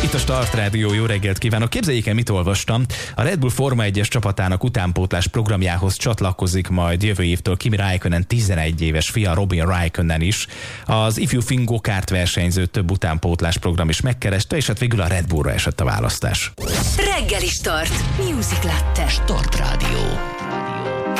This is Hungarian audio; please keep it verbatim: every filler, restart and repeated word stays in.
Itt a Start Rádió, jó reggelt kívánok! Képzeljék el, mit olvastam. A Red Bull Forma egyes csapatának utánpótlás programjához csatlakozik majd jövő évtől Kimi Räikkönen tizenegy éves fia Robin Räikkönen is. Az ifjú finn go-kart versenyző több utánpótlás program is megkereste, és hát végül a Red Bullra esett a választás. Reggeli Start. Music Latte. Start Rádió.